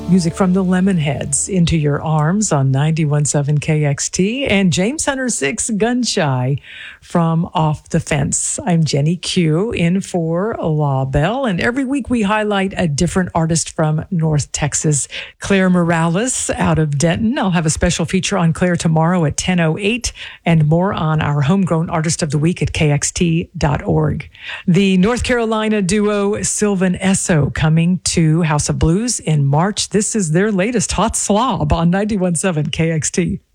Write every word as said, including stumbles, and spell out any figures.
Music from the Lemonheads, Into Your Arms on ninety-one point seven K X T, and James Hunter six, Gun Shy from Off the Fence. I'm Jenny Q in for La Belle, and every week we highlight a different artist from North Texas. Claire Morales out of Denton. I'll have a special feature on Claire tomorrow at ten oh eight, and more on our Homegrown Artist of the Week at K X T dot org. The North Carolina duo Sylvan Esso coming to House of Blues in March. This is their latest hot slob on ninety-one point seven K X T.